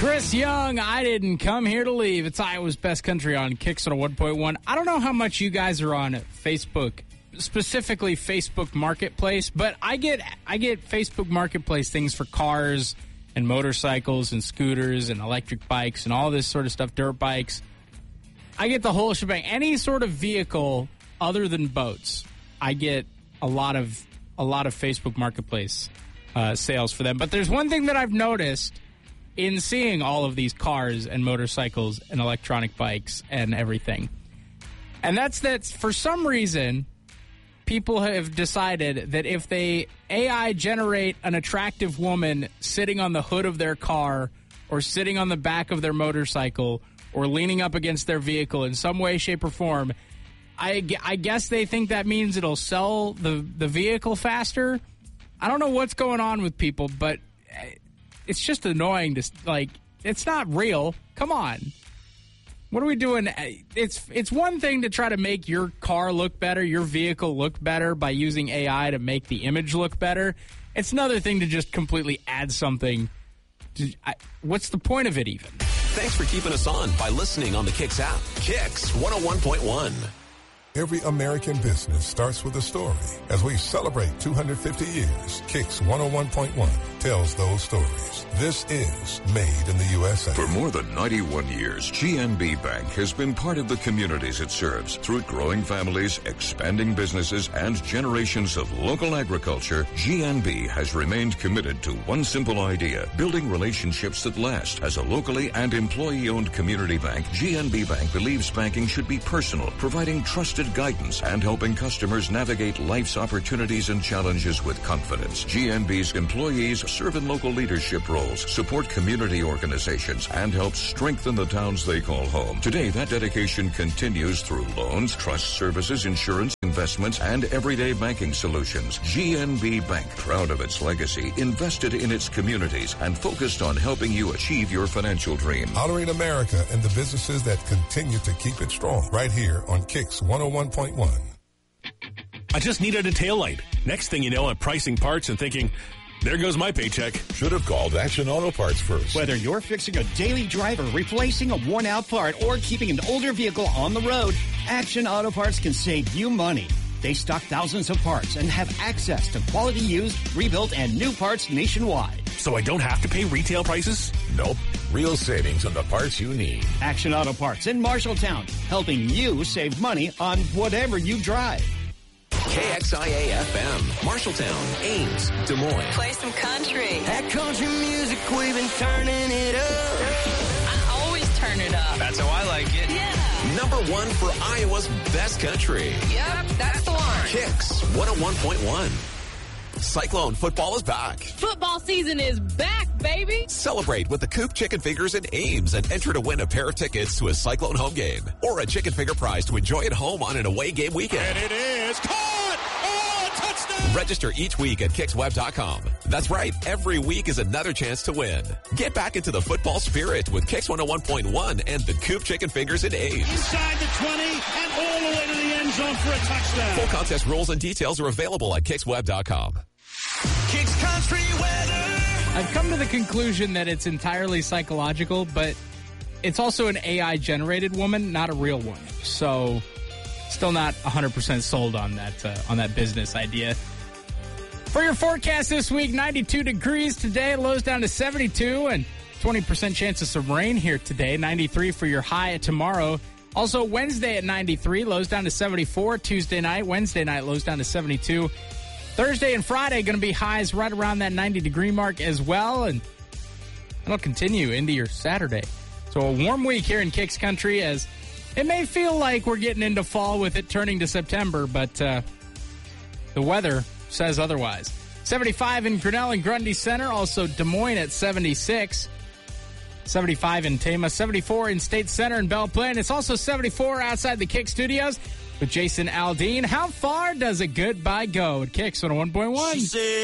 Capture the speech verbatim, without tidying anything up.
Chris Young, I didn't come here to leave. It's Iowa's Best Country on Kicks on one point one. I don't know how much you guys are on Facebook, specifically Facebook Marketplace, but I get I get Facebook Marketplace things for cars and motorcycles and scooters and electric bikes and all this sort of stuff, dirt bikes. I get the whole shebang. Any sort of vehicle other than boats, I get a lot of a lot of Facebook Marketplace uh, sales for them. But there's one thing that I've noticed in seeing all of these cars and motorcycles and electronic bikes and everything. And that's that for some reason, people have decided that if they A I generate an attractive woman sitting on the hood of their car or sitting on the back of their motorcycle or leaning up against their vehicle in some way, shape, or form, I, I guess they think that means it'll sell the, the vehicle faster. I don't know what's going on with people, but it's just annoying to, like, it's not real. Come on. What are we doing? It's it's one thing to try to make your car look better, your vehicle look better by using A I to make the image look better. It's another thing to just completely add something. To, I, what's the point of it even? Thanks for keeping us on by listening on the Kicks app. Kicks one oh one point one. Every American business starts with a story. As we celebrate two hundred fifty years, Kicks one oh one point one tells those stories. This is Made in the U S A. For more than ninety-one years, G N B Bank has been part of the communities it serves. Through growing families, expanding businesses, and generations of local agriculture, G N B has remained committed to one simple idea, building relationships that last. As a locally and employee-owned community bank, G N B Bank believes banking should be personal, providing trusted guidance and helping customers navigate life's opportunities and challenges with confidence. G N B's employees serve in local leadership roles, support community organizations, and help strengthen the towns they call home. Today, that dedication continues through loans, trust services, insurance, investments, and everyday banking solutions. G N B Bank, proud of its legacy, invested in its communities, and focused on helping you achieve your financial dreams. Honoring America and the businesses that continue to keep it strong. Right here on Kicks one oh one point one. I just needed a taillight. Next thing you know, I'm pricing parts and thinking, there goes my paycheck. Should have called Action Auto Parts first. Whether you're fixing a daily driver, replacing a worn-out part, or keeping an older vehicle on the road, Action Auto Parts can save you money. They stock thousands of parts and have access to quality used, rebuilt, and new parts nationwide. So I don't have to pay retail prices? Nope. Real savings on the parts you need. Action Auto Parts in Marshalltown, helping you save money on whatever you drive. K X I A F M, Marshalltown, Ames, Des Moines. Play some country. That country music, we've been turning it up. I always turn it up. That's how I like it. Yeah. Number one for Iowa's Best Country. Yep, that's the one. Kicks one oh one point one. Cyclone football is back. Football season is back, baby. Celebrate with the Coop Chicken Fingers in Ames and enter to win a pair of tickets to a Cyclone home game or a chicken finger prize to enjoy at home on an away game weekend. And it is caught! Oh, touchdown! Register each week at kicks web dot com. That's right. Every week is another chance to win. Get back into the football spirit with Kicks one oh one point one and the Coop Chicken Fingers in Ames. Inside the twenty and all the way to the end zone for a touchdown. Full contest rules and details are available at kicks web dot com. Kicks Country weather. I've come to the conclusion that it's entirely psychological, but it's also an A I-generated woman, not a real one. So, still not one hundred percent sold on that uh, on that business idea. For your forecast this week, ninety-two degrees today, lows down to seventy-two, and twenty percent chance of some rain here today. ninety-three for your high tomorrow. Also, Wednesday at ninety-three, lows down to seventy-four. Tuesday night, Wednesday night, lows down to seventy-two. Thursday and Friday going to be highs right around that ninety-degree mark as well, and it'll continue into your Saturday. So a warm week here in Kicks Country, as it may feel like we're getting into fall with it turning to September, but uh, the weather says otherwise. seventy-five in Grinnell and Grundy Center, also Des Moines at seventy-six. seventy-five in Tama, seventy-four in State Center and Belle Plaine. It's also seventy-four outside the Kick Studios with Jason Aldean. How far does a goodbye go at Kicks on one point one?